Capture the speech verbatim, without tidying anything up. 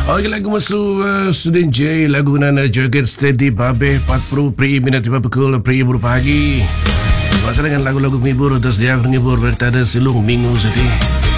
Okey, lagu masuk uh, Student J. Lagu Nana Joget Steady Babe empat puluh Pri Minat tiba pukul Pri Ibu pagi. Masa dengan lagu-lagu menghibur. Terus dia menghibur bertada selung minggu seti.